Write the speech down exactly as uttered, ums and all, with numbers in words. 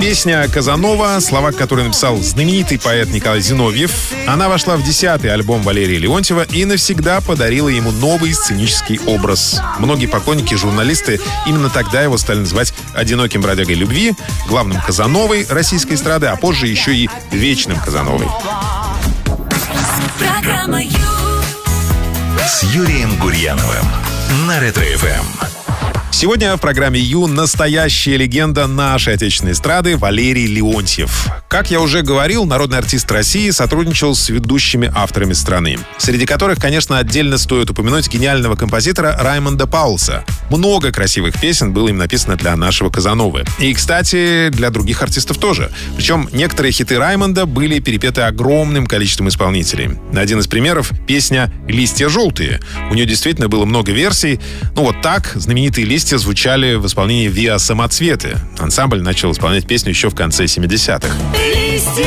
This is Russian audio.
Песня «Казанова», слова которой написал знаменитый поэт Николай Зиновьев. Она вошла в десятый альбом Валерия Леонтьева и навсегда подарила ему новый сценический образ. Многие поклонники и журналисты именно тогда его стали называть одиноким бродягой любви, главным Казановой российской эстрады, а позже еще и вечным Казановой. Программа «Ю» с Юрием Гурьяновым на Ретро-эф эм. Сегодня в программе «Ю» настоящая легенда нашей отечественной эстрады Валерий Леонтьев. Как я уже говорил, народный артист России сотрудничал с ведущими авторами страны, среди которых, конечно, отдельно стоит упомянуть гениального композитора Раймонда Паулса. Много красивых песен было им написано для нашего Казановы. И, кстати, для других артистов тоже. Причем некоторые хиты Раймонда были перепеты огромным количеством исполнителей. Один из примеров — песня «Листья желтые». У нее действительно было много версий. Ну вот так знаменитые «Листья» звучали в исполнении Виа Самоцветы. Ансамбль начал исполнять песню еще в конце семидесятых.